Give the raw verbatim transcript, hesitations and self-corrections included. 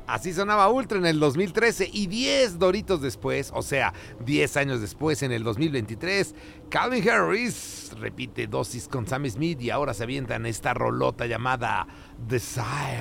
Así sonaba Ultra en el dos mil trece y diez doritos después, o sea, diez años después, en el dos mil veintitrés, Calvin Harris repite dosis con Sam Smith y ahora se avientan esta rolota llamada Desire.